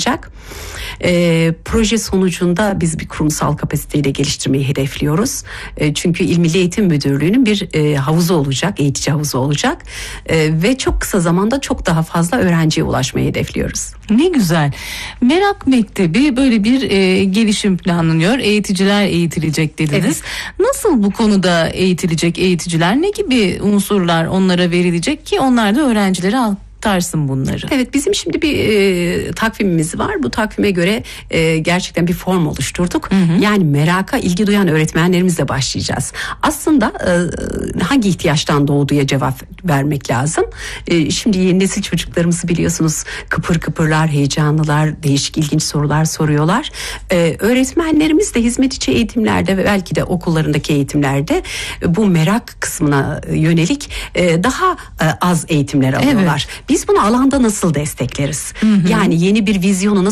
olacak. Proje sonucunda biz bir kurumsal kapasiteyle geliştirmeyi hedefliyoruz. Çünkü İl Milli Eğitim Müdürlüğü'nün bir havuzu olacak, eğitici havuzu olacak. Ve çok kısa zamanda çok daha fazla öğrenciye ulaşmayı hedefliyoruz. Ne güzel. Merak Mektebi böyle bir gelişim planlanıyor. Eğiticiler eğitilecek dediniz. Evet. Nasıl bu konuda eğitilecek eğiticiler? Ne gibi unsurlar onlara verilecek ki onlar da öğrencilere aktarsın bunları? Evet, bizim şimdi bir takvimimiz var. Bu takvime göre gerçekten bir form oluşturduk. Yani meraka ilgi duyan öğretmenlerimizle başlayacağız. Aslında hangi ihtiyaçtan doğduğuya cevap vermek lazım. Şimdi yeni nesil çocuklarımızı biliyorsunuz, kıpır kıpırlar, heyecanlılar, değişik ilginç sorular soruyorlar. Öğretmenlerimiz de hizmet içi eğitimlerde ve belki de okullarındaki eğitimlerde bu merak kısmına yönelik daha az eğitimler alıyorlar. Evet. Biz bunu alanda nasıl destekleriz? Yani yeni bir vizyonu nasıl